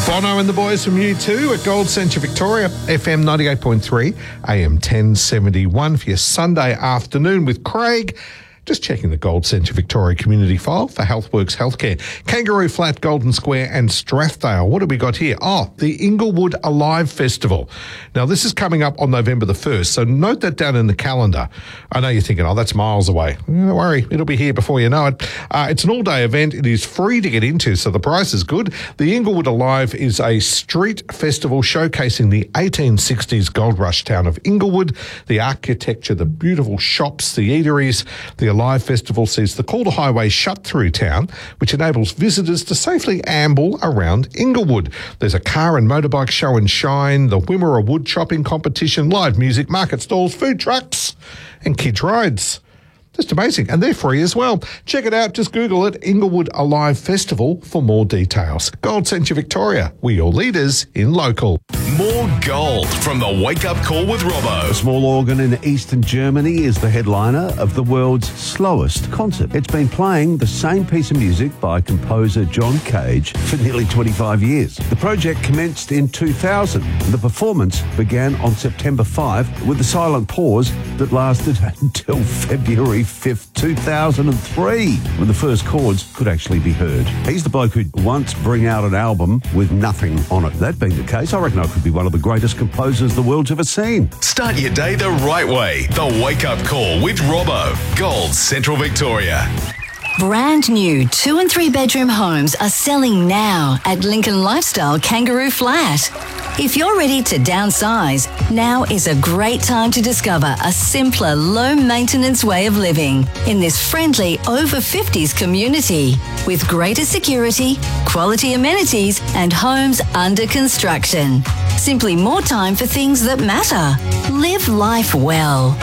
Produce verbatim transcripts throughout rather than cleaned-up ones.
Bono and the boys from U two at Gold Centre Victoria, F M ninety-eight point three, A M ten seventy-one for your Sunday afternoon with Craig. Just checking the Gold Centre Victoria community file for Healthworks Healthcare. Kangaroo Flat, Golden Square and Strathdale. What have we got here? Oh, the Inglewood Alive Festival. Now, this is coming up on November the first, so note that down in the calendar. I know you're thinking, oh, that's miles away. Don't worry, it'll be here before you know it. Uh, it's an all-day event. It is free to get into, so the price is good. The Inglewood Alive is a street festival showcasing the eighteen sixties gold rush town of Inglewood, the architecture, the beautiful shops, the eateries. The Alive Festival sees the Calder Highway shut through town, which enables visitors to safely amble around Inglewood. There's a car and motorbike show and shine, the Wimmera wood chopping competition, live music, market stalls, food trucks and kids' rides. Just amazing. And they're free as well. Check it out. Just Google it, Inglewood Alive Festival, for more details. Gold Centre Victoria, we're your leaders in local. More gold from the Wake Up Call with Robbo. A small organ in eastern Germany is the headliner of the world's slowest concert. It's been playing the same piece of music by composer John Cage for nearly twenty-five years. The project commenced in two thousand. The performance began on September fifth with a silent pause that lasted until February fifth, two thousand three, when the first chords could actually be heard. He's the bloke who'd once bring out an album with nothing on it. That being the case, I reckon I could be one of the greatest composers the world's ever seen. Start your day the right way. The Wake Up Call with Robbo. Gold Central Victoria. Brand new two and three bedroom homes are selling now at Lincoln Lifestyle Kangaroo Flat. If you're ready to downsize, now is a great time to discover a simpler, low-maintenance way of living in this friendly over fifties community with greater security, quality amenities and homes under construction. Simply more time for things that matter. Live life well.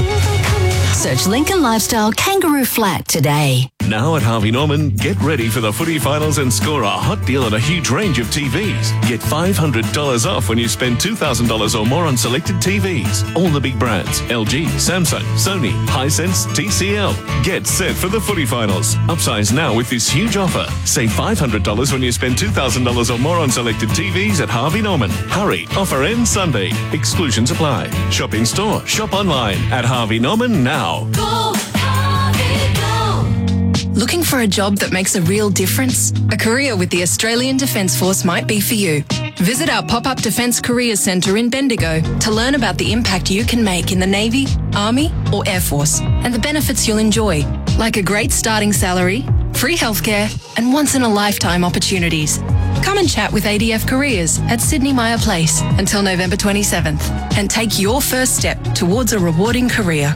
Search Lincoln Lifestyle Kangaroo Flat today. Now at Harvey Norman, get ready for the footy finals and score a hot deal on a huge range of T Vs. Get five hundred dollars off when you spend two thousand dollars or more on selected T Vs. All the big brands, L G, Samsung, Sony, Hisense, T C L. Get set for the footy finals. Upsize now with this huge offer. Save five hundred dollars when you spend two thousand dollars or more on selected T Vs at Harvey Norman. Hurry, offer ends Sunday. Exclusions apply. Shop in store, shop online at Harvey Norman now. Go, Harvey, go. Looking for a job that makes a real difference? A career with the Australian Defence Force might be for you. Visit our pop-up Defence Career Centre in Bendigo to learn about the impact you can make in the Navy, Army or Air Force and the benefits you'll enjoy, like a great starting salary, free healthcare and once-in-a-lifetime opportunities. Come and chat with A D F Careers at Sydney Myer Place until November twenty-seventh and take your first step towards a rewarding career.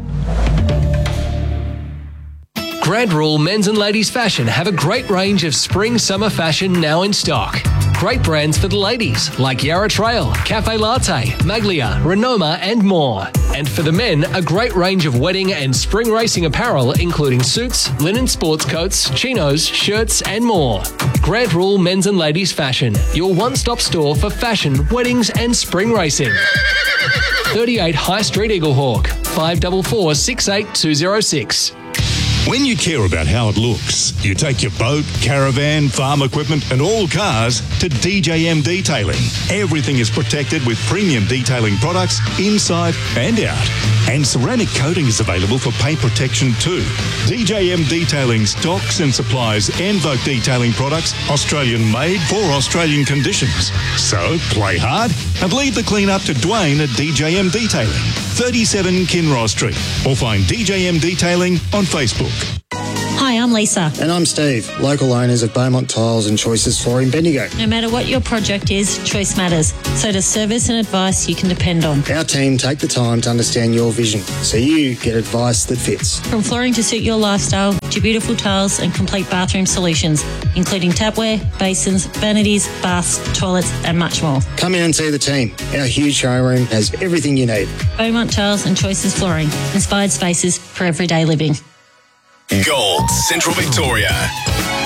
Grand Rule Men's and Ladies Fashion have a great range of spring-summer fashion now in stock. Great brands for the ladies like Yarra Trail, Cafe Latte, Maglia, Renoma and more. And for the men, a great range of wedding and spring racing apparel including suits, linen sports coats, chinos, shirts and more. Grand Rule Men's and Ladies Fashion, your one-stop store for fashion, weddings and spring racing. thirty-eight High Street Eaglehawk, five four four, six eight two zero six. When you care about how it looks, you take your boat, caravan, farm equipment and all cars to D J M Detailing. Everything is protected with premium detailing products inside and out. And ceramic coating is available for paint protection too. D J M Detailing stocks and supplies Envoke detailing products, Australian made for Australian conditions. So play hard and leave the clean up to Dwayne at D J M Detailing, thirty-seven Kinross Street, or find D J M Detailing on Facebook. Hi, I'm Lisa. And I'm Steve, local owners of Beaumont Tiles and Choices Flooring Bendigo. No matter what your project is, choice matters. So does service and advice you can depend on. Our team take the time to understand your vision, so you get advice that fits. From flooring to suit your lifestyle, to beautiful tiles and complete bathroom solutions, including tapware, basins, vanities, baths, toilets and much more. Come in and see the team. Our huge showroom has everything you need. Beaumont Tiles and Choices Flooring. Inspired spaces for everyday living. Gold Central Victoria.